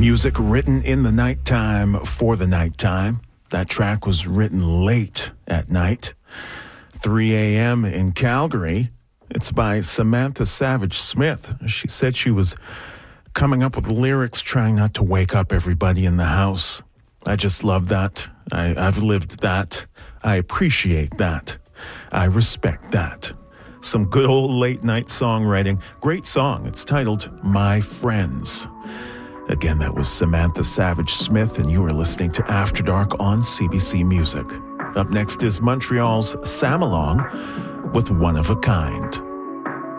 Music written in the nighttime for the nighttime. That track was written late at night, 3 a.m. in Calgary. It's by Samantha Savage Smith. She said she was coming up with lyrics trying not to wake up everybody in the house. I just love that. I've lived that. I appreciate that. I respect that. Some good old late night songwriting. Great song. It's titled My Friends. Again, that was Samantha Savage Smith, and you are listening to After Dark on CBC Music. Up next is Montreal's Sam Along with One of a Kind.